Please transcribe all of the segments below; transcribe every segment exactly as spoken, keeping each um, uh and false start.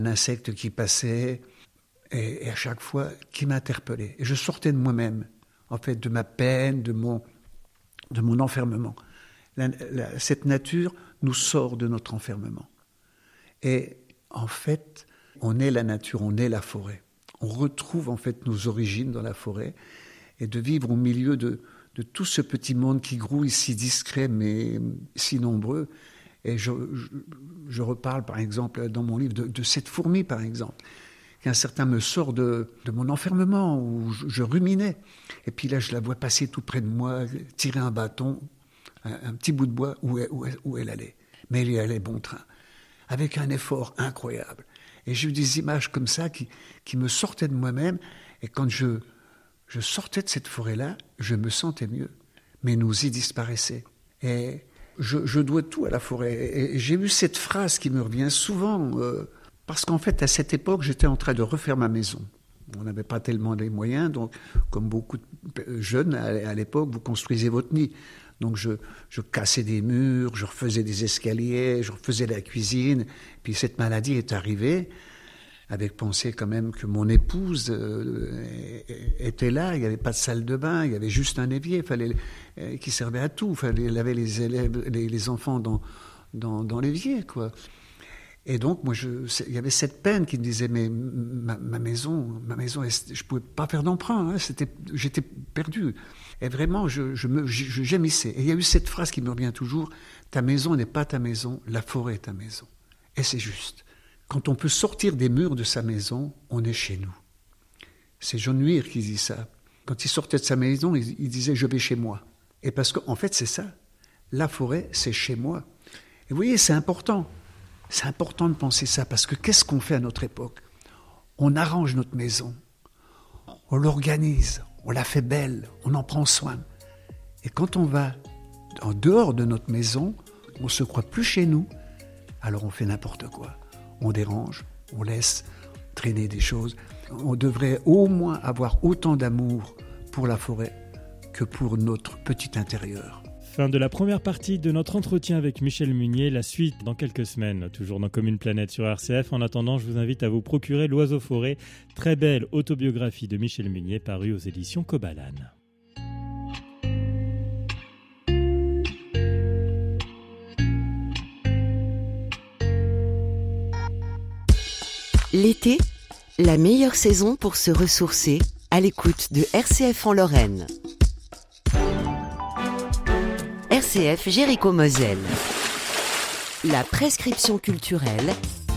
un insecte qui passait, et, et à chaque fois, qui m'interpellait. Et je sortais de moi-même, en fait, de ma peine, de mon, de mon enfermement. La, la, cette nature nous sort de notre enfermement. Et en fait, on est la nature, on est la forêt. On retrouve en fait nos origines dans la forêt, et de vivre au milieu de, de tout ce petit monde qui grouille si discret mais si nombreux. Et je, je, je reparle par exemple dans mon livre de, de cette fourmi par exemple, qu'un certain me sort de, de mon enfermement où je, je ruminais. Et puis là je la vois passer tout près de moi, tirer un bâton, un, un petit bout de bois où elle, où elle, où elle allait. Mais elle y allait bon train, avec un effort incroyable. Et j'ai eu des images comme ça qui, qui me sortaient de moi-même. Et quand je, je sortais de cette forêt-là, je me sentais mieux. Mais nous y disparaissait. Et je, je dois tout à la forêt. Et j'ai eu cette phrase qui me revient souvent. Euh, parce qu'en fait, à cette époque, j'étais en train de refaire ma maison. On n'avait pas tellement les moyens. Donc, comme beaucoup de jeunes, à, à l'époque, vous construisez votre nid. Donc je, je cassais des murs, je refaisais des escaliers, je refaisais la cuisine. Puis cette maladie est arrivée, avec pensée quand même que mon épouse euh, était là. Il n'y avait pas de salle de bain, il y avait juste un évier fallait, euh, qui servait à tout. Il fallait laver les, élèves, les, les enfants dans, dans, dans l'évier, quoi. Et donc, moi, je, il y avait cette peine qui me disait, mais ma, ma maison, ma maison, je ne pouvais pas faire d'emprunt, hein, c'était, j'étais perdu. Et vraiment, je, je, me, je, je gémissais. Et il y a eu cette phrase qui me revient toujours, ta maison n'est pas ta maison, la forêt est ta maison. Et c'est juste. Quand on peut sortir des murs de sa maison, on est chez nous. C'est John Muir qui dit ça. Quand il sortait de sa maison, il, il disait, je vais chez moi. Et parce qu'en fait, c'est ça. La forêt, c'est chez moi. Et vous voyez, c'est important. C'est important de penser ça, parce que qu'est-ce qu'on fait à notre époque ? On arrange notre maison, on l'organise, on la fait belle, on en prend soin. Et quand on va en dehors de notre maison, on ne se croit plus chez nous, alors on fait n'importe quoi. On dérange, on laisse traîner des choses. On devrait au moins avoir autant d'amour pour la forêt que pour notre petit intérieur. Fin de la première partie de notre entretien avec Michel Munier. La suite dans quelques semaines, toujours dans Comme une planète sur R C F. En attendant, je vous invite à vous procurer L'Oiseau Forêt, très belle autobiographie de Michel Munier parue aux éditions Cobalan. L'été, la meilleure saison pour se ressourcer à l'écoute de R C F en Lorraine. R C F Jéricho-Moselle. La prescription culturelle.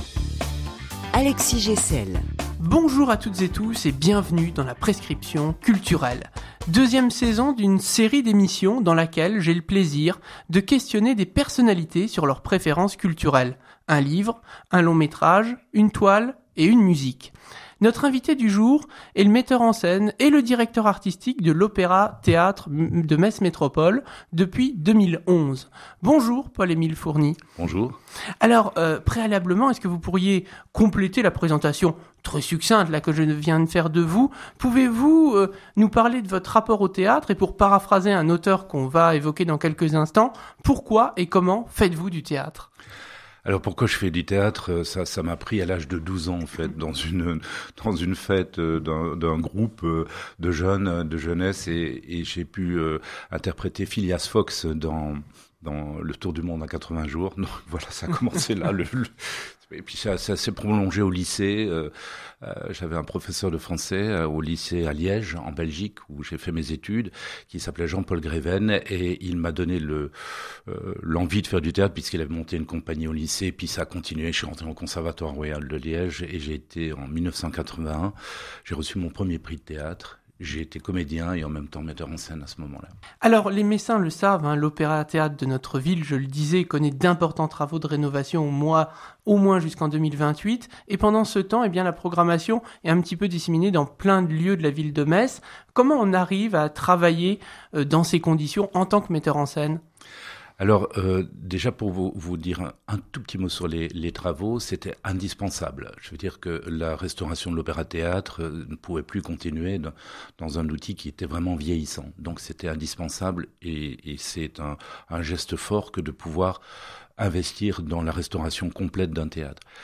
Alexis Gessel. Bonjour à toutes et tous et bienvenue dans la prescription culturelle. Deuxième saison d'une série d'émissions dans laquelle j'ai le plaisir de questionner des personnalités sur leurs préférences culturelles. Un livre, un long métrage, une toile et une musique. Notre invité du jour est le metteur en scène et le directeur artistique de l'Opéra-Théâtre de Metz Métropole depuis deux mille onze. Bonjour Paul-Émile Fourny. Bonjour. Alors, euh, préalablement, est-ce que vous pourriez compléter la présentation très succincte là, que je viens de faire de vous ? Pouvez-vous euh, nous parler de votre rapport au théâtre et pour paraphraser un auteur qu'on va évoquer dans quelques instants, pourquoi et comment faites-vous du théâtre ? Alors pourquoi je fais du théâtre ? Ça, ça m'a pris à l'âge de douze ans en fait, dans une dans une fête d'un, d'un groupe de jeunes, de jeunesse, et, et j'ai pu euh, interpréter Phileas Fox dans dans Le Tour du Monde en quatre-vingts jours. Donc voilà, ça a commencé là. le, le Et puis ça, ça s'est prolongé au lycée. Euh, euh, j'avais un professeur de français euh, au lycée à Liège, en Belgique, où j'ai fait mes études, qui s'appelait Jean-Paul Gréven, et il m'a donné le euh, l'envie de faire du théâtre puisqu'il avait monté une compagnie au lycée. Puis ça a continué. Je suis rentré au Conservatoire Royal de Liège et j'ai été en dix-neuf cent quatre-vingt-un. J'ai reçu mon premier prix de théâtre. J'ai été comédien et en même temps metteur en scène à ce moment-là. Alors, les Messins le savent, hein, l'Opéra-Théâtre de notre ville, je le disais, connaît d'importants travaux de rénovation au, mois, au moins jusqu'en deux mille vingt-huit. Et pendant ce temps, eh bien, la programmation est un petit peu disséminée dans plein de lieux de la ville de Metz. Comment on arrive à travailler euh, dans ces conditions en tant que metteur en scène ? Alors, euh, déjà pour vous, vous dire un, un tout petit mot sur les, les travaux, c'était indispensable. Je veux dire que la restauration de l'opéra-théâtre euh, ne pouvait plus continuer dans, dans un outil qui était vraiment vieillissant. Donc c'était indispensable et, et c'est un, un geste fort que de pouvoir investir dans la restauration complète d'un théâtre.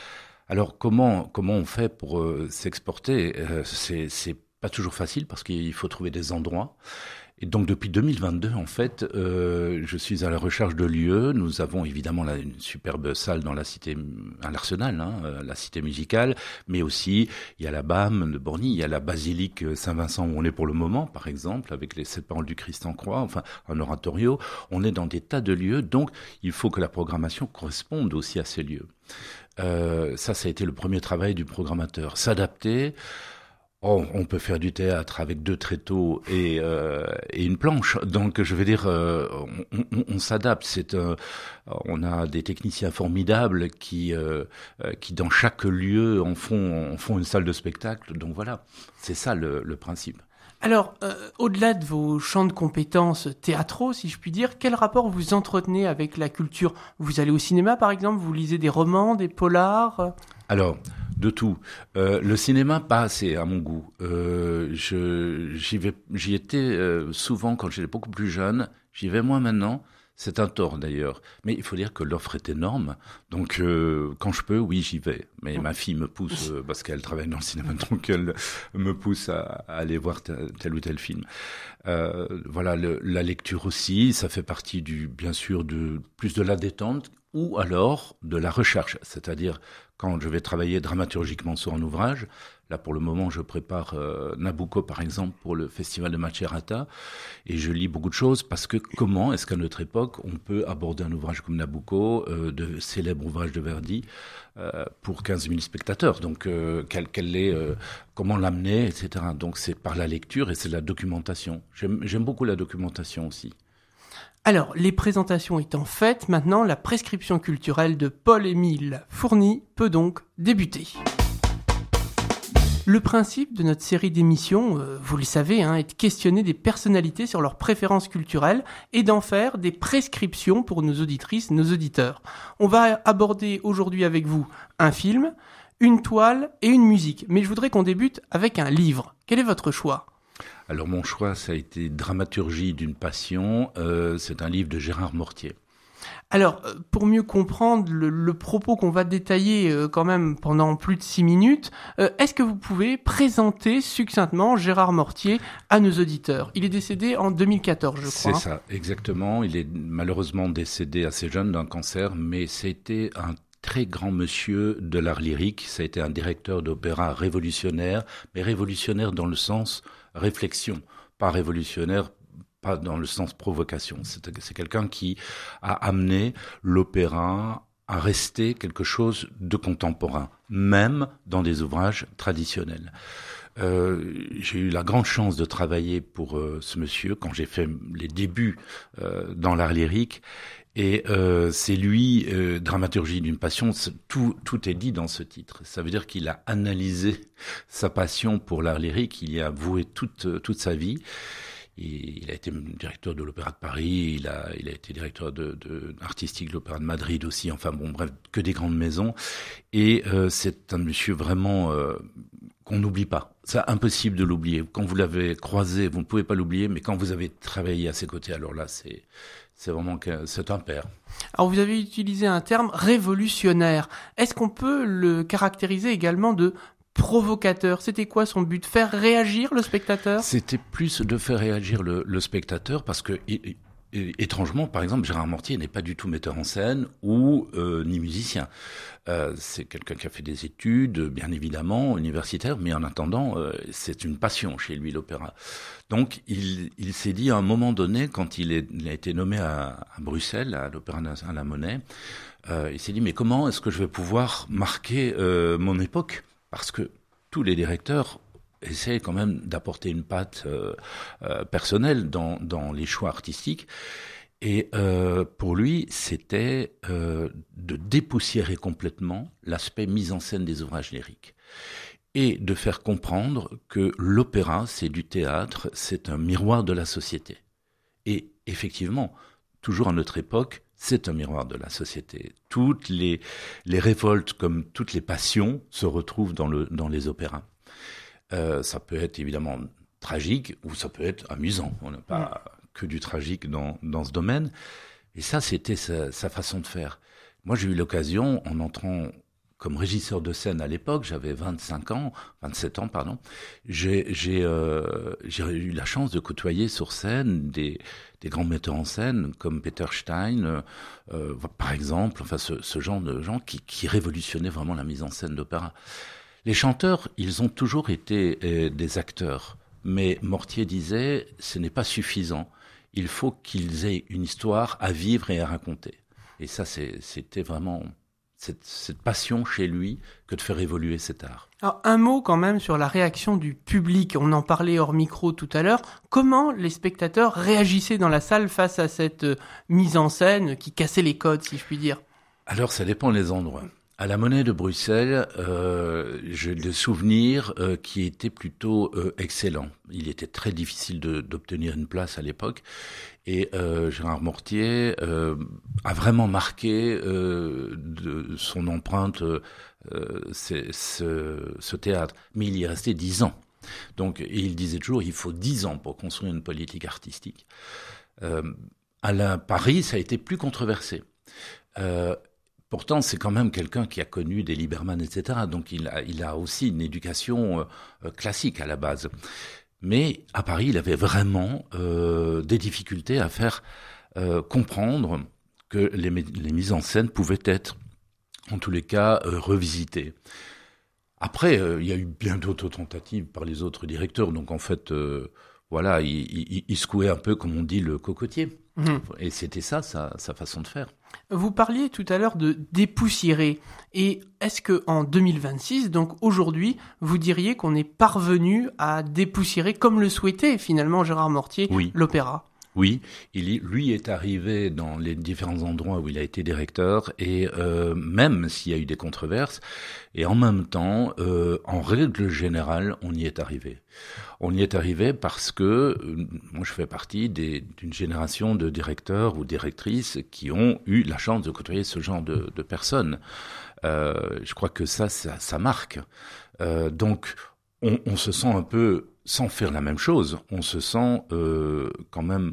Alors comment comment on fait pour euh, s'exporter euh, C'est c'est pas toujours facile parce qu'il faut trouver des endroits. Et donc depuis deux mille vingt-deux, en fait, euh, je suis à la recherche de lieux. Nous avons évidemment là une superbe salle dans la cité, à l'Arsenal, hein, la cité musicale, mais aussi il y a la B A M de Borny, il y a la basilique Saint-Vincent où on est pour le moment, par exemple, avec les sept paroles du Christ en croix, enfin un oratorio. On est dans des tas de lieux, donc il faut que la programmation corresponde aussi à ces lieux. Euh, ça, ça a été le premier travail du programmateur, s'adapter. Oh, on peut faire du théâtre avec deux tréteaux et, euh, et une planche. Donc, je veux dire, euh, on, on, on s'adapte. C'est un, on a des techniciens formidables qui, euh, qui dans chaque lieu, en font, en font une salle de spectacle. Donc voilà, c'est ça le, le principe. Alors, euh, au-delà de vos champs de compétences théâtraux, si je puis dire, quel rapport vous entretenez avec la culture ? Vous allez au cinéma, par exemple, vous lisez des romans, des polars ? Alors, de tout. Euh, le cinéma, pas assez à mon goût. Euh, je, j'y vais, j'y étais euh, souvent quand j'étais beaucoup plus jeune. J'y vais moins maintenant. C'est un tort d'ailleurs. Mais il faut dire que l'offre est énorme. Donc, euh, quand je peux, oui, j'y vais. Mais ma fille me pousse, euh, parce qu'elle travaille dans le cinéma, donc elle me pousse à, à aller voir tel, tel ou tel film. Euh, voilà, le, la lecture aussi, ça fait partie du, bien sûr, de plus de la détente ou alors de la recherche. C'est-à-dire, quand je vais travailler dramaturgiquement sur un ouvrage, là pour le moment je prépare euh, Nabucco par exemple pour le festival de Macerata et je lis beaucoup de choses parce que comment est-ce qu'à notre époque on peut aborder un ouvrage comme Nabucco, euh, de célèbre ouvrage de Verdi, euh, pour quinze mille spectateurs, donc euh, quel, quel est, euh, comment l'amener, et cetera. Donc c'est par la lecture et c'est la documentation. J'aime, j'aime beaucoup la documentation aussi. Alors, les présentations étant faites, maintenant la prescription culturelle de Paul-Émile Fourny peut donc débuter. Le principe de notre série d'émissions, euh, vous le savez, hein, est de questionner des personnalités sur leurs préférences culturelles et d'en faire des prescriptions pour nos auditrices, nos auditeurs. On va aborder aujourd'hui avec vous un film, une toile et une musique. Mais je voudrais qu'on débute avec un livre. Quel est votre choix ? Alors mon choix, ça a été Dramaturgie d'une passion. Euh, c'est un livre de Gérard Mortier. Alors, pour mieux comprendre le, le propos qu'on va détailler euh, quand même pendant plus de six minutes, euh, est-ce que vous pouvez présenter succinctement Gérard Mortier à nos auditeurs ? Il est décédé en deux mille quatorze, je crois. C'est ça, exactement. Il est malheureusement décédé assez jeune d'un cancer, mais c'était un très grand monsieur de l'art lyrique. Ça a été un directeur d'opéra révolutionnaire, mais révolutionnaire dans le sens réflexion, pas révolutionnaire, pas dans le sens provocation. C'est, c'est quelqu'un qui a amené l'opéra à rester quelque chose de contemporain, même dans des ouvrages traditionnels. Euh, j'ai eu la grande chance de travailler pour euh, ce monsieur quand j'ai fait les débuts euh, dans l'art lyrique. Et euh, c'est lui, euh, Dramaturgie d'une passion, tout, tout est dit dans ce titre. Ça veut dire qu'il a analysé sa passion pour l'art lyrique, il y a voué toute, toute sa vie. Et il a été directeur de l'Opéra de Paris, il a, il a été directeur de, de, artistique de l'Opéra de Madrid aussi, enfin bon, bref, que des grandes maisons. Et euh, c'est un monsieur vraiment euh, qu'on n'oublie pas. C'est impossible de l'oublier. Quand vous l'avez croisé, vous ne pouvez pas l'oublier, mais quand vous avez travaillé à ses côtés, alors là, c'est... C'est vraiment que c'est un père. Alors vous avez utilisé un terme révolutionnaire. Est-ce qu'on peut le caractériser également de provocateur ? C'était quoi son but ? Faire réagir le spectateur ? C'était plus de faire réagir le, le spectateur parce que et, et, étrangement, par exemple, Gérard Mortier n'est pas du tout metteur en scène ou euh, ni musicien. Euh, c'est quelqu'un qui a fait des études, bien évidemment, universitaires, mais en attendant, euh, c'est une passion chez lui, l'opéra. Donc, il, il s'est dit à un moment donné, quand il, est, il a été nommé à, à Bruxelles, à l'Opéra à la Monnaie, euh, il s'est dit, mais comment est-ce que je vais pouvoir marquer euh, mon époque ? Parce que tous les directeurs essaient quand même d'apporter une patte euh, euh, personnelle dans, dans les choix artistiques. Et euh, pour lui, c'était euh, de dépoussiérer complètement l'aspect mise en scène des ouvrages lyriques et de faire comprendre que l'opéra, c'est du théâtre, c'est un miroir de la société. Et effectivement, toujours à notre époque, c'est un miroir de la société. Toutes les, les révoltes, comme toutes les passions, se retrouvent dans, le, dans les opéras. Euh, ça peut être évidemment tragique ou ça peut être amusant. On n'a pas... Mmh. que du tragique dans, dans ce domaine. Et ça, c'était sa, sa façon de faire. Moi, j'ai eu l'occasion, en entrant comme régisseur de scène à l'époque, j'avais vingt-cinq ans, vingt-sept ans, pardon, j'ai, j'ai, euh, j'ai eu la chance de côtoyer sur scène des, des grands metteurs en scène comme Peter Stein, euh, par exemple, enfin ce, ce genre de gens qui, qui révolutionnaient vraiment la mise en scène d'opéra. Les chanteurs, ils ont toujours été euh, des acteurs, mais Mortier disait, ce n'est pas suffisant, il faut qu'ils aient une histoire à vivre et à raconter. Et ça, c'est, c'était vraiment... Cette, cette passion chez lui que de faire évoluer cet art. Alors, un mot quand même sur la réaction du public. On en parlait hors micro tout à l'heure. Comment les spectateurs réagissaient dans la salle face à cette euh, mise en scène qui cassait les codes, si je puis dire? Alors, ça dépend des endroits. À la Monnaie de Bruxelles, euh, j'ai des souvenirs euh, qui étaient plutôt euh, excellents. Il était très difficile de, d'obtenir une place à l'époque. Et euh, Gérard Mortier euh, a vraiment marqué euh, de son empreinte euh, c'est, ce, ce théâtre. Mais il y est resté dix ans. Donc, et il disait toujours, il faut dix ans pour construire une politique artistique. Euh, à la Paris, ça a été plus controversé. Euh, Pourtant, c'est quand même quelqu'un qui a connu des Lieberman, et cetera. Donc, il a, il a aussi une éducation euh, classique à la base. Mais à Paris, il avait vraiment euh, des difficultés à faire euh, comprendre que les, les mises en scène pouvaient être, en tous les cas, euh, revisitées. Après, euh, il y a eu bien d'autres tentatives par les autres directeurs. Donc, en fait, euh, voilà, il, il, il secouait un peu, comme on dit, le cocotier. Mmh. Et c'était ça, sa, sa façon de faire. Vous parliez tout à l'heure de dépoussiérer. Et est-ce qu'en deux mille vingt-six, donc aujourd'hui, vous diriez qu'on est parvenu à dépoussiérer, comme le souhaitait finalement Gérard Mortier, oui. l'opéra? Oui, il, lui est arrivé dans les différents endroits où il a été directeur, et euh, même s'il y a eu des controverses, et en même temps, euh, en règle générale, on y est arrivé. On y est arrivé parce que euh, moi je fais partie des, d'une génération de directeurs ou directrices qui ont eu la chance de côtoyer ce genre de, de personnes. Euh, je crois que ça, ça, ça marque. Euh, donc, on, on se sent un peu... sans faire la même chose, on se sent euh, quand même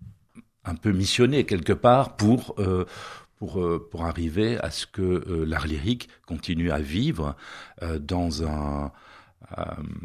un peu missionné quelque part pour euh, pour euh, pour arriver à ce que euh, l'art lyrique continue à vivre euh, dans un euh,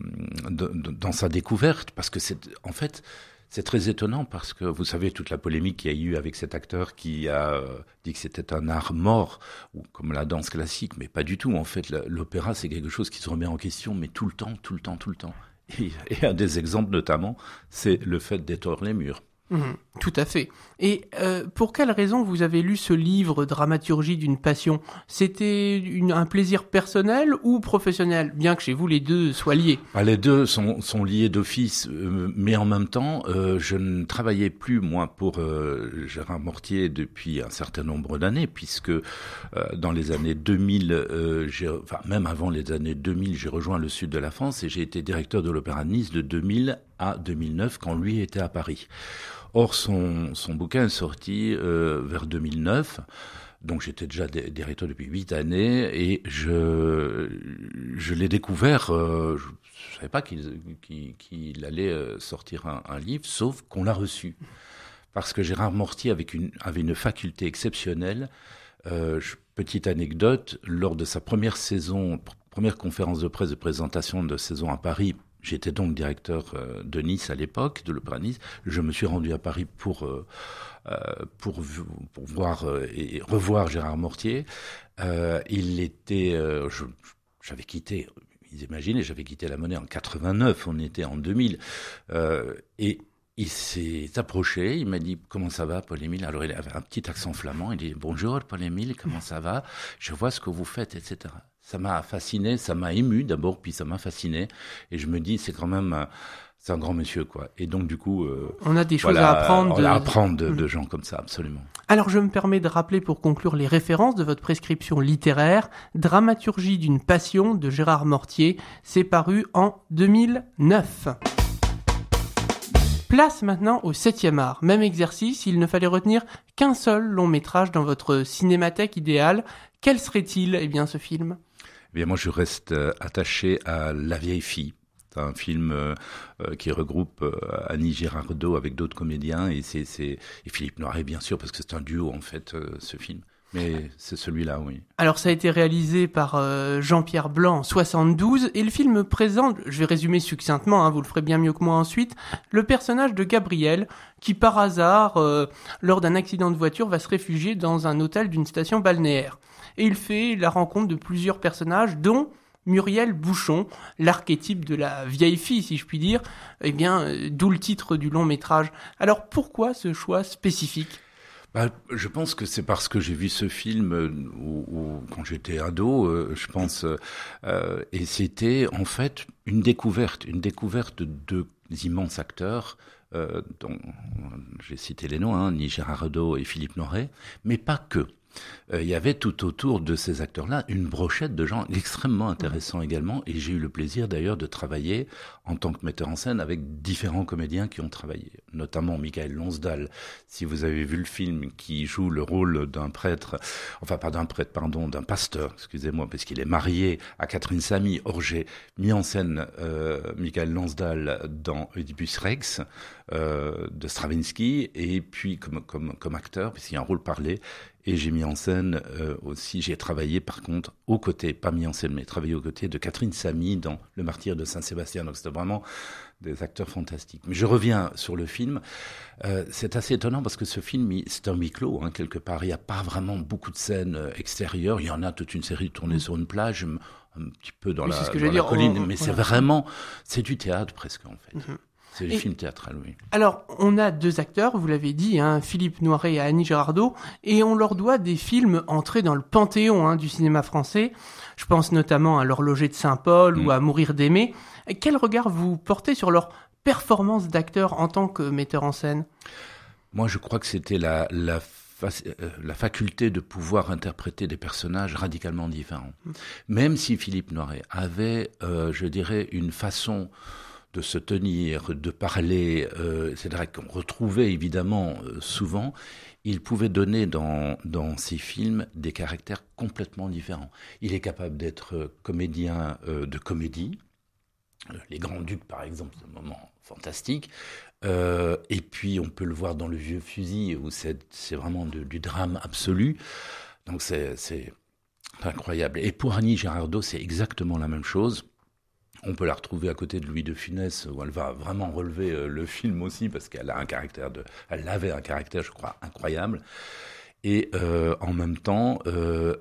de, de, dans sa découverte, parce que c'est en fait c'est très étonnant, parce que vous savez toute la polémique qu'il y a eu avec cet acteur qui a euh, dit que c'était un art mort, ou comme la danse classique, mais pas du tout. En fait, l'opéra, c'est quelque chose qui se remet en question, mais tout le temps, tout le temps, tout le temps. Et, et un des exemples notamment, c'est le fait d'étendre les murs. Mmh, tout à fait. Et euh, pour quelle raison vous avez lu ce livre, Dramaturgie d'une passion? C'était une, un plaisir personnel ou professionnel, bien que chez vous les deux soient liés? Ah, les deux sont, sont liés d'office, euh, mais en même temps, euh, je ne travaillais plus, moi, pour euh, Gérard Mortier depuis un certain nombre d'années, puisque euh, dans les années deux mille, euh, j'ai, enfin même avant les années deux mille, j'ai rejoint le sud de la France et j'ai été directeur de l'Opéra de Nice de deux mille à deux mille neuf, quand lui était à Paris. Or, son, son bouquin est sorti euh, vers deux mille neuf, donc j'étais déjà directeur depuis huit années, et je, je l'ai découvert, euh, je ne savais pas qu'il, qu'il, qu'il allait sortir un, un livre, sauf qu'on l'a reçu. Parce que Gérard Mortier avait une, avait une faculté exceptionnelle. Euh, je, petite anecdote, lors de sa première saison, première conférence de presse de présentation de saison à Paris, j'étais donc directeur de Nice à l'époque, de l'Opéra Nice. Je me suis rendu à Paris pour euh, pour, pour voir et revoir Gérard Mortier. Euh, il était, euh, je, j'avais quitté, vous imaginez, j'avais quitté la Monnaie en quatre-vingt-neuf, on était en deux mille, euh, et il s'est approché, il m'a dit « Comment ça va, Paul-Émile ?» Alors il avait un petit accent flamand, il dit « Bonjour, Paul-Émile, comment ça va? Je vois ce que vous faites, et cetera » Ça m'a fasciné, ça m'a ému d'abord, puis ça m'a fasciné. Et je me dis, c'est quand même, c'est un grand monsieur, quoi. Et donc, du coup... Euh, on a des choses voilà, à apprendre. On a à apprendre de, de gens comme ça, absolument. Alors, je me permets de rappeler, pour conclure, les références de votre prescription littéraire. Dramaturgie d'une passion de Gérard Mortier. C'est paru en deux mille neuf. Place maintenant au septième art. Même exercice, il ne fallait retenir qu'un seul long métrage dans votre cinémathèque idéale. Quel serait-il, eh bien, ce film ? Eh bien, moi, je reste euh, attaché à La vieille fille. C'est un film euh, euh, qui regroupe euh, Annie Girardot avec d'autres comédiens, et c'est, c'est et Philippe Noiret, bien sûr, parce que c'est un duo, en fait, euh, ce film. Mais c'est celui-là, oui. Alors ça a été réalisé par euh, Jean-Pierre Blanc en soixante-douze et le film présente, je vais résumer succinctement, hein, vous le ferez bien mieux que moi ensuite, le personnage de Gabriel qui par hasard, euh, lors d'un accident de voiture, va se réfugier dans un hôtel d'une station balnéaire. Et il fait la rencontre de plusieurs personnages, dont Muriel Bouchon, l'archétype de la vieille fille, si je puis dire, eh bien, euh, d'où le titre du long métrage. Alors pourquoi ce choix spécifique ? Bah, je pense que c'est parce que j'ai vu ce film euh, où, où, quand j'étais ado, euh, je pense, euh, et c'était en fait une découverte, une découverte de deux immenses acteurs, euh, dont j'ai cité les noms, hein, Annie Girardot et Philippe Noiret, mais pas que. Il euh, y avait tout autour de ces acteurs-là une brochette de gens extrêmement intéressants également, et j'ai eu le plaisir d'ailleurs de travailler en tant que metteur en scène avec différents comédiens qui ont travaillé, notamment Michael Lonsdal, si vous avez vu le film, qui joue le rôle d'un prêtre, enfin pas d'un prêtre, pardon, d'un pasteur, excusez-moi, parce qu'il est marié à Catherine Samy. Or j'ai mis en scène euh, Michael Lonsdal dans Oedipus Rex euh, de Stravinsky, et puis comme, comme, comme acteur, puisqu'il y a un rôle parlé. Et j'ai mis en scène euh, aussi, j'ai travaillé par contre aux côtés, pas mis en scène, mais travaillé aux côtés de Catherine Samy dans Le Martyr de Saint-Sébastien. Donc c'était vraiment des acteurs fantastiques. Mais je reviens sur le film. Euh, c'est assez étonnant parce que ce film, c'est un huis clos, hein, quelque part. Il n'y a pas vraiment beaucoup de scènes extérieures. Il y en a toute une série tournée mmh. sur une plage, un petit peu dans oui, la, c'est ce que dans la dire. colline. On, mais voilà. c'est vraiment, c'est du théâtre presque en fait. Mmh. C'est du et, film théâtral, oui. Alors, on a deux acteurs, vous l'avez dit, hein, Philippe Noiret et Annie Girardot, et on leur doit des films entrés dans le panthéon hein, du cinéma français. Je pense notamment à L'Horloger de Saint-Paul mmh. ou à Mourir d'aimer. Quel regard vous portez sur leur performance d'acteur en tant que metteur en scène ? Moi, je crois que c'était la, la, la faculté de pouvoir interpréter des personnages radicalement différents. Mmh. Même si Philippe Noiret avait, euh, je dirais, une façon de se tenir, de parler, euh, et cetera, qu'on retrouvait évidemment euh, souvent, il pouvait donner dans, dans ses films des caractères complètement différents. Il est capable d'être comédien euh, de comédie, Les Grands-Ducs par exemple, c'est un moment fantastique, euh, et puis on peut le voir dans Le Vieux Fusil, où c'est, c'est vraiment de, du drame absolu, donc c'est, c'est incroyable. Et pour Annie Girardot, c'est exactement la même chose. On peut la retrouver à côté de Louis de Funès, où elle va vraiment relever euh, le film aussi, parce qu'elle a un caractère de, elle avait un caractère, je crois, incroyable. Et euh, en même temps, euh,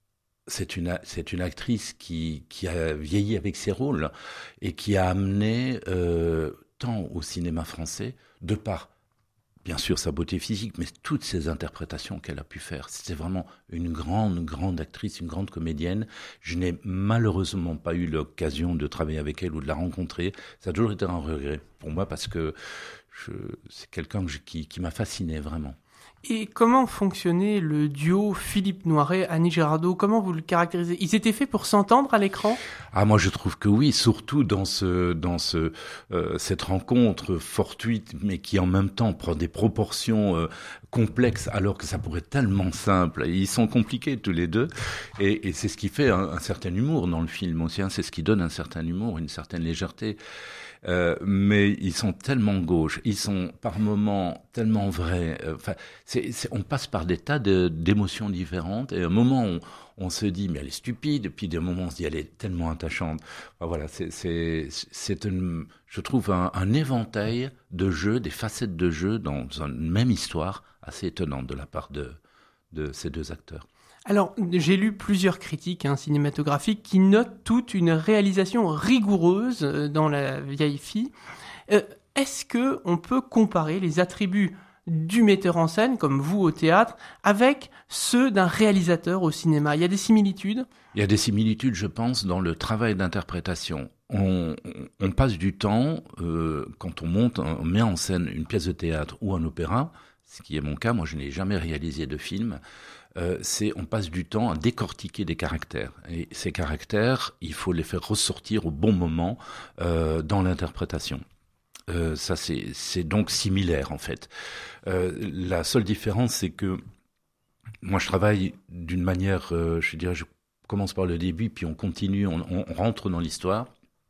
c'est une c'est une actrice qui qui a vieilli avec ses rôles et qui a amené euh, tant au cinéma français, de par bien sûr sa beauté physique, mais toutes ces interprétations qu'elle a pu faire. C'était vraiment une grande, grande actrice, une grande comédienne. Je n'ai malheureusement pas eu l'occasion de travailler avec elle ou de la rencontrer. Ça a toujours été un regret pour moi parce que je, c'est quelqu'un que je, qui, qui m'a fasciné vraiment. Et comment fonctionnait le duo Philippe Noiret, Annie Girardot ? Comment vous le caractérisez ? Ils étaient faits pour s'entendre à l'écran ? Ah, moi je trouve que oui, surtout dans ce, dans ce, euh, cette rencontre fortuite, mais qui en même temps prend des proportions euh, complexes, alors que ça pourrait être tellement simple. Ils sont compliqués tous les deux, et, et c'est ce qui fait un, un certain humour dans le film aussi. Hein. C'est ce qui donne un certain humour, une certaine légèreté. Euh, mais ils sont tellement gauches, ils sont par moments tellement vrais. Enfin, euh, c'est, c'est, on passe par des tas de, d'émotions différentes. Et à un moment, on, on se dit mais elle est stupide. Et puis d'un moment, on se dit elle est tellement attachante. Enfin, voilà, c'est, c'est, c'est une, je trouve un, un éventail de jeux, des facettes de jeu dans une même histoire assez étonnante de la part de, de ces deux acteurs. Alors, j'ai lu plusieurs critiques hein, cinématographiques qui notent toute une réalisation rigoureuse dans La Vieille Fille. Euh, est-ce que on peut comparer les attributs du metteur en scène, comme vous au théâtre, avec ceux d'un réalisateur au cinéma ? Il y a des similitudes ? Il y a des similitudes, je pense, dans le travail d'interprétation. On, on passe du temps, euh, quand on monte, on met en scène une pièce de théâtre ou un opéra, ce qui est mon cas, moi je n'ai jamais réalisé de film, Euh, c'est on passe du temps à décortiquer des caractères. Et ces caractères, il faut les faire ressortir au bon moment euh, dans l'interprétation. Euh, ça, c'est, c'est donc similaire, en fait. Euh, la seule différence, c'est que moi, je travaille d'une manière, euh, je dirais, je commence par le début, puis on continue, on, on rentre dans l'histoire.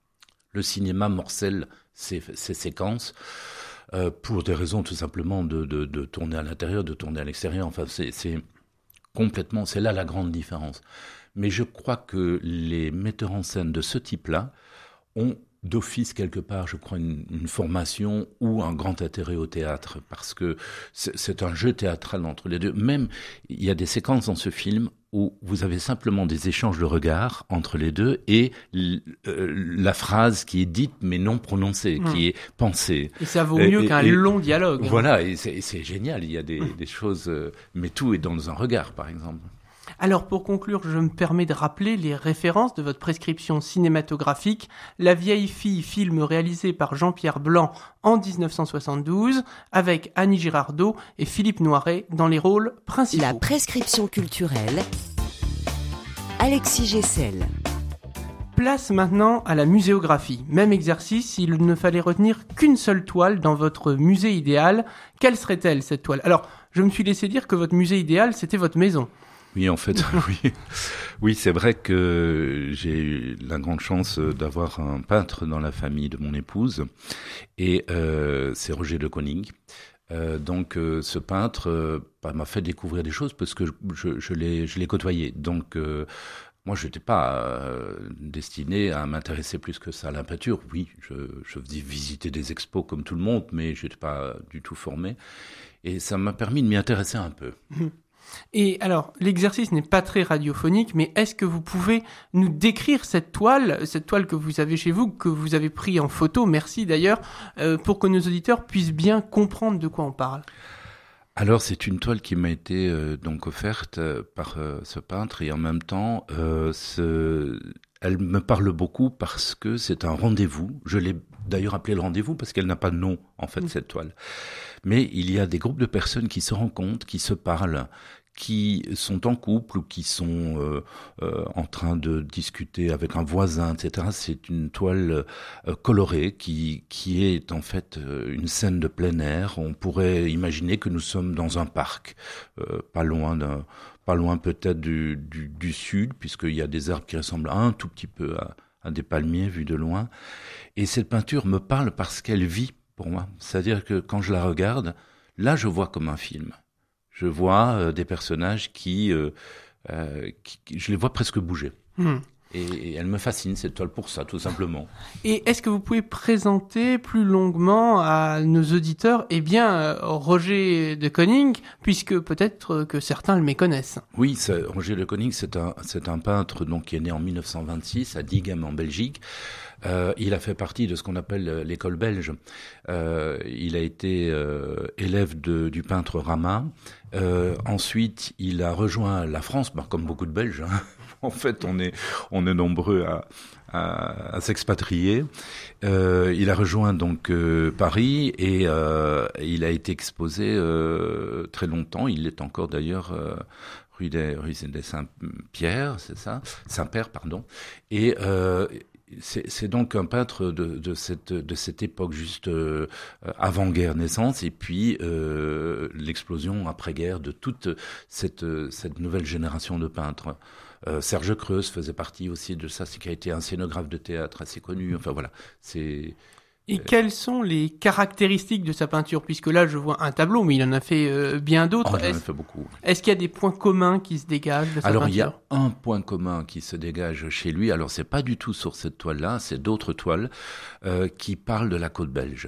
Le cinéma morcelle ces, ces séquences. Euh, pour des raisons tout simplement de, de, de tourner à l'intérieur, de tourner à l'extérieur. Enfin, c'est... c'est complètement. C'est là la grande différence. Mais je crois que les metteurs en scène de ce type-là ont d'office quelque part, je crois, une, une formation ou un grand intérêt au théâtre, parce que c'est, c'est un jeu théâtral entre les deux. Même, il y a des séquences dans ce film où vous avez simplement des échanges de regards entre les deux et l, euh, la phrase qui est dite mais non prononcée, mmh. qui est pensée. Et ça vaut mieux et, qu'un et, long dialogue. Voilà, et c'est, et c'est génial, il y a des, mmh. des choses, euh, mais tout est dans un regard, par exemple. Alors pour conclure, je me permets de rappeler les références de votre prescription cinématographique. La vieille fille, film réalisé par Jean-Pierre Blanc en dix-neuf cent soixante-douze, avec Annie Girardot et Philippe Noiret dans les rôles principaux. La prescription culturelle, Alexis Gessel. Place maintenant à la muséographie. Même exercice, s'il ne fallait retenir qu'une seule toile dans votre musée idéal, quelle serait-elle cette toile ? Alors, je me suis laissé dire que votre musée idéal, c'était votre maison. Oui, en fait, oui. Oui, c'est vrai que j'ai eu la grande chance d'avoir un peintre dans la famille de mon épouse, et euh, c'est Roger de Koning. Euh, donc, euh, ce peintre euh, bah, m'a fait découvrir des choses parce que je, je, je l'ai, je l'ai côtoyé. Donc, euh, moi, je n'étais pas euh, destiné à m'intéresser plus que ça à la peinture. Oui, je, je faisais visiter des expos comme tout le monde, mais je n'étais pas du tout formé. Et ça m'a permis de m'y intéresser un peu. Et alors, l'exercice n'est pas très radiophonique, mais est-ce que vous pouvez nous décrire cette toile, cette toile que vous avez chez vous, que vous avez pris en photo, merci d'ailleurs, euh, pour que nos auditeurs puissent bien comprendre de quoi on parle ? Alors, c'est une toile qui m'a été euh, donc offerte euh, par euh, ce peintre, et en même temps, euh, ce... elle me parle beaucoup parce que c'est un rendez-vous. Je l'ai d'ailleurs appelée le rendez-vous parce qu'elle n'a pas de nom, en fait, mmh. cette toile. Mais il y a des groupes de personnes qui se rencontrent, qui se parlent, qui sont en couple ou qui sont euh, euh, en train de discuter avec un voisin, et cetera. C'est une toile euh, colorée qui, qui est en fait euh, une scène de plein air. On pourrait imaginer que nous sommes dans un parc, euh, pas loin d'un, pas loin peut-être du, du, du sud, puisqu'il y a des arbres qui ressemblent un tout petit peu à, à des palmiers vus de loin. Et cette peinture me parle parce qu'elle vit pour moi. C'est-à-dire que quand je la regarde, là je vois comme un film. Je vois euh, des personnages qui, euh, euh, qui, qui, je les vois presque bouger. Mmh. Et, et elle me fascine, cette toile, pour ça, tout simplement. Et est-ce que vous pouvez présenter plus longuement à nos auditeurs, eh bien, Roger de Koning, puisque peut-être que certains le méconnaissent. Oui, ça, Roger de Koning, c'est un, c'est un peintre donc, qui est né en dix-neuf cent vingt-six à Diegem, en Belgique. Euh, il a fait partie de ce qu'on appelle l'école belge. Euh, il a été euh, élève de, du peintre Ramin. Euh, ensuite, il a rejoint la France, bah, comme beaucoup de Belges. Hein. En fait, on est, on est nombreux à, à, à s'expatrier. Euh, il a rejoint donc euh, Paris et euh, il a été exposé euh, très longtemps. Il est encore d'ailleurs euh, rue des, rue des Saint-Pierre, c'est ça, Saint-Père, pardon. Et euh, C'est, c'est donc un peintre de, de, cette, de cette époque juste euh, avant-guerre naissance et puis euh, l'explosion après-guerre de toute cette, cette nouvelle génération de peintres. Euh, Serge Creuse faisait partie aussi de ça, c'est qui a été un scénographe de théâtre assez connu. Enfin voilà, c'est... Et quelles sont les caractéristiques de sa peinture ? Puisque là, je vois un tableau, mais il en a fait euh, bien d'autres. Oh, il en a est-ce, fait beaucoup. Est-ce qu'il y a des points communs qui se dégagent de sa Alors, peinture ? il y a un point commun qui se dégage chez lui. Alors, c'est pas du tout sur cette toile-là, c'est d'autres toiles euh, qui parlent de la côte belge.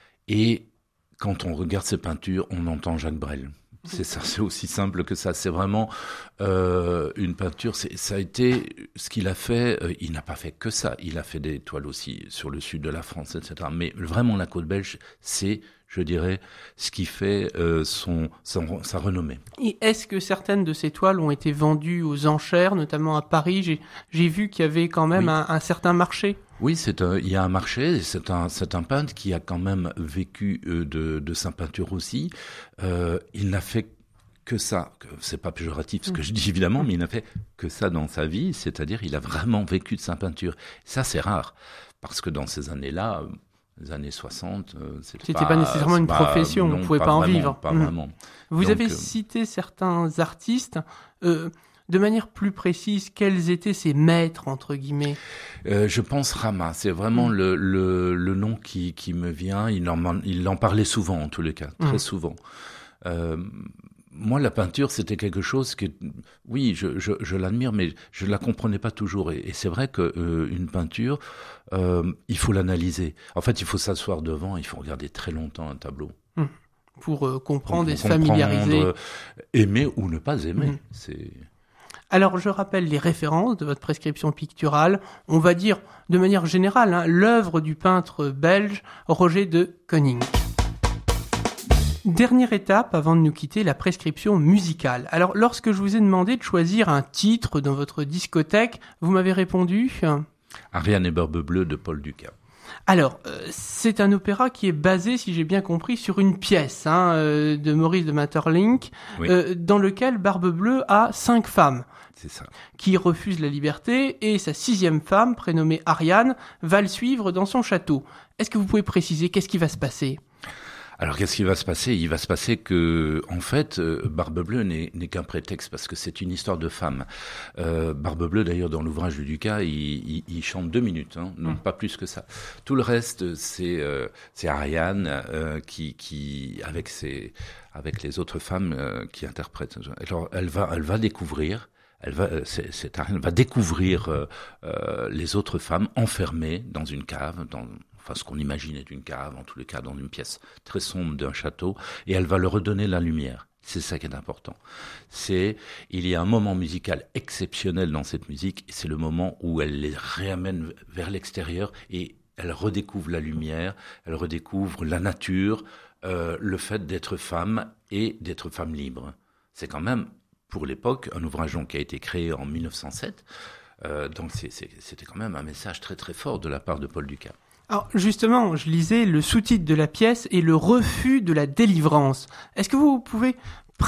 Et quand on regarde ces peintures, on entend Jacques Brel. C'est ça, c'est aussi simple que ça. C'est vraiment euh, une peinture. C'est, ça a été ce qu'il a fait. Euh, il n'a pas fait que ça. Il a fait des toiles aussi sur le sud de la France, et cetera. Mais vraiment, la côte belge, c'est, je dirais, ce qui fait euh, son, son sa renommée. Et est-ce que certaines de ces toiles ont été vendues aux enchères, notamment à Paris ? J'ai, j'ai vu qu'il y avait quand même oui. un, un certain marché. Oui, c'est un, il y a un marché. C'est un, c'est un peintre qui a quand même vécu euh, de, de sa peinture aussi. Euh, il n'a fait que ça. Que, c'est pas péjoratif ce que je dis évidemment, mais il n'a fait que ça dans sa vie. C'est-à-dire, il a vraiment vécu de sa peinture. Ça, c'est rare parce que dans ces années-là, les années soixante, euh, c'était, c'était pas, pas nécessairement une pas, profession. Non, on pouvait pas, pas en vraiment, vivre. Pas mmh. vraiment. Vous Donc, avez euh, cité certains artistes. Euh, De manière plus précise, quels étaient ces maîtres, entre guillemets ? euh, Je pense Ramin, c'est vraiment mmh. le, le, le nom qui, qui me vient. Il en, il en parlait souvent, en tous les cas, très mmh. souvent. Euh, moi, la peinture, c'était quelque chose que, oui, je, je, je l'admire, mais je ne la comprenais pas toujours. Et, et c'est vrai qu'une euh, peinture, euh, il faut l'analyser. En fait, il faut s'asseoir devant, il faut regarder très longtemps un tableau. Mmh. Pour euh, comprendre pour, et pour se familiariser. Euh, aimer ou ne pas aimer. Mmh. C'est... Alors, je rappelle les références de votre prescription picturale. On va dire, de manière générale, hein, l'œuvre du peintre belge Roger de Koning. Dernière étape avant de nous quitter, la prescription musicale. Alors, lorsque je vous ai demandé de choisir un titre dans votre discothèque, vous m'avez répondu... Ariane et Barbe Bleue de Paul Dukas. Alors, euh, c'est un opéra qui est basé, si j'ai bien compris, sur une pièce hein, euh, de Maurice de Maeterlinck, oui. euh, dans lequel Barbe Bleue a cinq femmes. C'est ça. Qui refusent la liberté, et sa sixième femme, prénommée Ariane, va le suivre dans son château. Est-ce que vous pouvez préciser qu'est-ce qui va se passer ? Alors, qu'est-ce qui va se passer ? Il va se passer que, en fait, euh, Barbe Bleue n'est, n'est qu'un prétexte parce que c'est une histoire de femme. Euh, Barbe Bleue, d'ailleurs, dans l'ouvrage de Dukas, il, il, il chante deux minutes, hein, non mmh. pas plus que ça. Tout le reste, c'est, euh, c'est Ariane euh, qui, qui, avec ses, avec les autres femmes euh, qui interprètent. Alors, elle va, elle va découvrir. Elle va, c'est, c'est Ariane va découvrir euh, euh, les autres femmes enfermées dans une cave, dans enfin ce qu'on imagine être une cave, en tous les cas dans une pièce très sombre d'un château, et elle va leur redonner la lumière. C'est ça qui est important. C'est, il y a un moment musical exceptionnel dans cette musique, et c'est le moment où elle les réamène vers l'extérieur, et elle redécouvre la lumière, elle redécouvre la nature, euh, le fait d'être femme, et d'être femme libre. C'est quand même, pour l'époque, un ouvrage qui a été créé en mille neuf cent sept, euh, donc c'est, c'est, c'était quand même un message très très fort de la part de Paul Dukas. Alors justement, je lisais le sous-titre de la pièce et le refus de la délivrance. Est-ce que vous pouvez préciser ?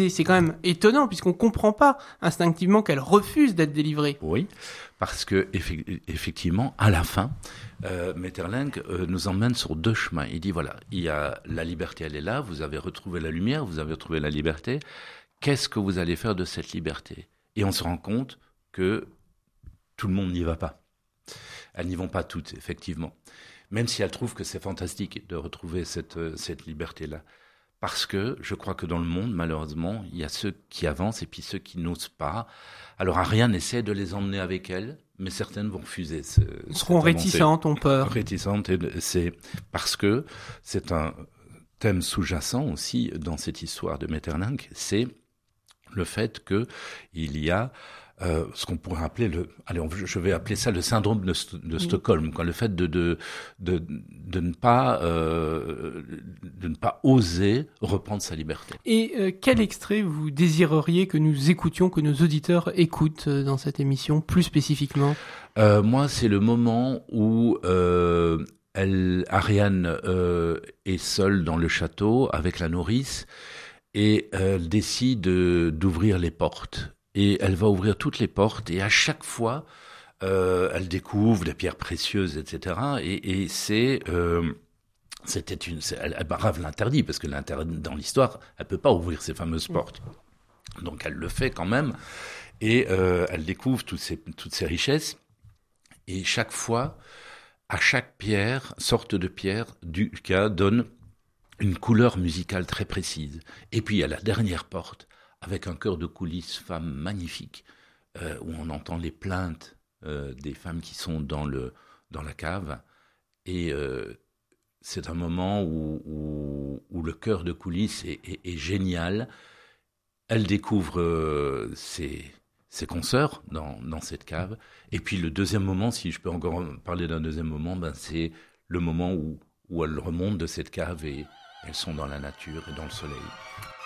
C'est quand même étonnant puisqu'on comprend pas instinctivement qu'elle refuse d'être délivrée. Oui, parce que effectivement, à la fin, euh, Maeterlinck euh, nous emmène sur deux chemins. Il dit voilà, il y a la liberté, elle est là, vous avez retrouvé la lumière, vous avez retrouvé la liberté. Qu'est-ce que vous allez faire de cette liberté ? Et on se rend compte que tout le monde n'y va pas. Elles n'y vont pas toutes, effectivement. Même si elles trouvent que c'est fantastique de retrouver cette, cette liberté-là. Parce que je crois que dans le monde, malheureusement, il y a ceux qui avancent et puis ceux qui n'osent pas. Alors Ariane essaie de les emmener avec elle, mais certaines vont refuser. Ce, seront réticentes, ont peur. Réticentes, et c'est parce que c'est un thème sous-jacent aussi dans cette histoire de Maeterlinck, c'est le fait qu'il y a euh, ce qu'on pourrait appeler le, allez, on, je vais appeler ça le syndrome de, de Stockholm, quoi, le fait de de de, de ne pas euh, de ne pas oser reprendre sa liberté. Et euh, quel extrait vous désireriez que nous écoutions, que nos auditeurs écoutent dans cette émission, plus spécifiquement ? euh, Moi, c'est le moment où euh, elle, Ariane euh, est seule dans le château avec la nourrice. Et elle décide d'ouvrir les portes. Et elle va ouvrir toutes les portes. Et à chaque fois, euh, elle découvre des pierres précieuses, et cetera. Et, et c'est, euh, c'était une, c'est, elle, elle brave l'interdit parce que l'interdit dans l'histoire, elle peut pas ouvrir ces fameuses portes. Donc elle le fait quand même. Et euh, elle découvre toutes ces, toutes ces richesses. Et chaque fois, à chaque pierre, sorte de pierre, Dukas donne une couleur musicale très précise. Et puis, à la dernière porte, avec un chœur de coulisses femmes magnifique, euh, où on entend les plaintes euh, des femmes qui sont dans, le, dans la cave. Et euh, c'est un moment où, où, où le chœur de coulisses est, est, est génial. Elle découvre euh, ses, ses consoeurs dans, dans cette cave. Et puis, le deuxième moment, si je peux encore parler d'un deuxième moment, ben, c'est le moment où, où elle remonte de cette cave et elles sont dans la nature et dans le soleil.